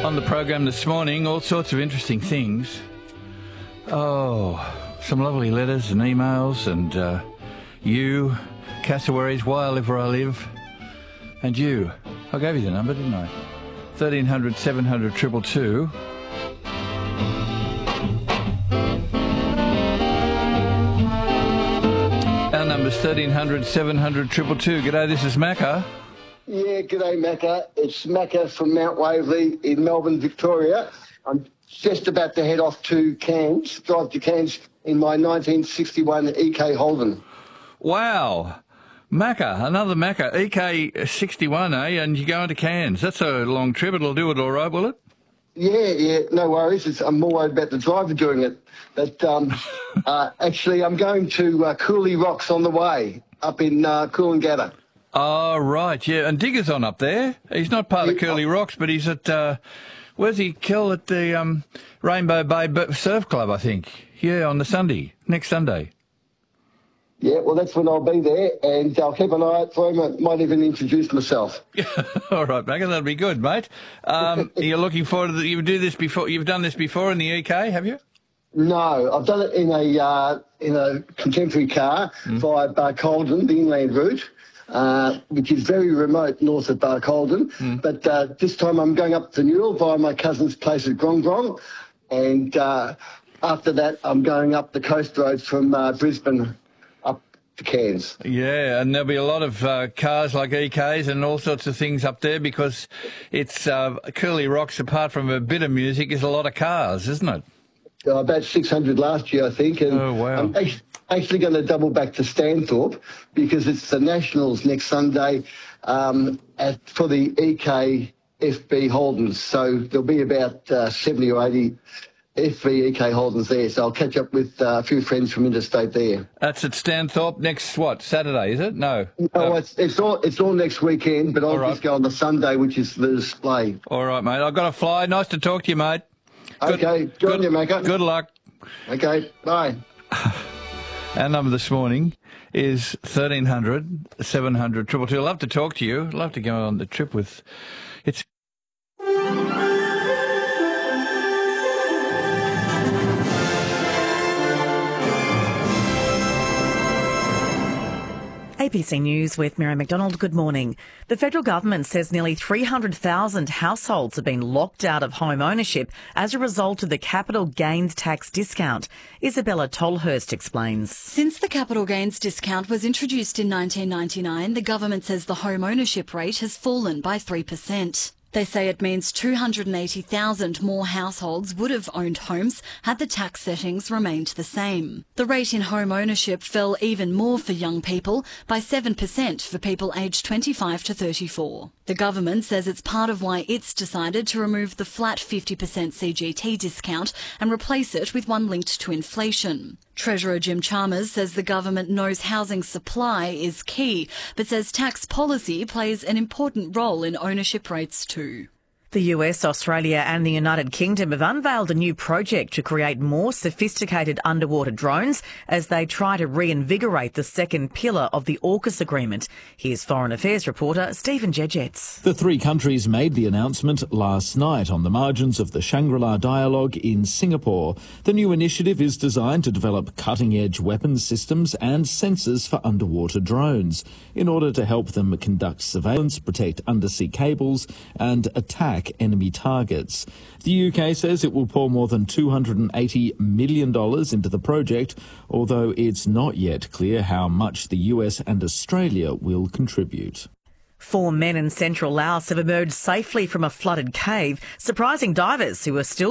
On the program this morning, all sorts of interesting things. Oh, some lovely letters and emails, and you, cassowaries, why I live where I live, and you. I gave you the number, didn't I? 1300 700 222. Our number's 1300 700 222. G'day, this is Macca. Yeah, g'day, Macca. It's Macca from Mount Waverley in Melbourne, Victoria. I'm just about to head off to Cairns, drive to Cairns in my 1961 EK Holden. Wow. Macca, another Macca. EK61, eh? And you're going to Cairns. That's a long trip. It'll do it all right, will it? Yeah, no worries. I'm more worried about the driver doing it. But actually, I'm going to Cooley Rocks on the way, up in Coolangatta. Oh, right, yeah. And Digger's on up there. He's not part of Curly Rocks, but he's at, where's he? Kill at the Rainbow Bay Surf Club, I think. Yeah, on the Sunday, next Sunday. Yeah, well, that's when I'll be there, and I'll keep an eye out for him. I might even introduce myself. All right, Macca, that'll be good, mate. You're looking forward to you do this before? You've done this before in the EK, have you? No, I've done it in a contemporary car via Barcaldine, the inland route. Which is very remote north of Barcaldine. But this time I'm going up to Newell via my cousin's place at Grong Grong. And after that, I'm going up the coast road from Brisbane up to Cairns. Yeah, and there'll be a lot of cars like EKs and all sorts of things up there because it's Curly Rocks, apart from a bit of music, is a lot of cars, isn't it? About 600 last year, I think. And oh, wow. I'm actually going to double back to Stanthorpe because it's the Nationals next Sunday for the EK FB Holdens. So there'll be about 70 or 80 FB EK Holdens there. So I'll catch up with a few friends from interstate there. That's at Stanthorpe next, what, Saturday, is it? No. No, it's all next weekend, but I'll just go on the Sunday, which is the display. All right, mate. I've got to fly. Nice to talk to you, mate. Okay, good on you, Macca. Good luck. Okay, bye. Our number this morning is 1300 700 222. I'd love to talk to you. I'd love to go on the trip with... It's... ABC News with Mary McDonald. Good morning. The federal government says nearly 300,000 households have been locked out of home ownership as a result of the capital gains tax discount. Isabella Tolhurst explains. Since the capital gains discount was introduced in 1999, the government says the home ownership rate has fallen by 3%. They say it means 280,000 more households would have owned homes had the tax settings remained the same. The rate in home ownership fell even more for young people, by 7% for people aged 25 to 34. The government says it's part of why it's decided to remove the flat 50% CGT discount and replace it with one linked to inflation. Treasurer Jim Chalmers says the government knows housing supply is key, but says tax policy plays an important role in ownership rates too. The US, Australia and the United Kingdom have unveiled a new project to create more sophisticated underwater drones as they try to reinvigorate the second pillar of the AUKUS agreement. Here's Foreign Affairs reporter Stephen Jedgetts. The three countries made the announcement last night on the margins of the Shangri-La Dialogue in Singapore. The new initiative is designed to develop cutting-edge weapons systems and sensors for underwater drones in order to help them conduct surveillance, protect undersea cables and attack enemy targets. The UK says it will pour more than $280 million into the project, although it's not yet clear how much the US and Australia will contribute. 4 men in central Laos have emerged safely from a flooded cave, surprising divers who are still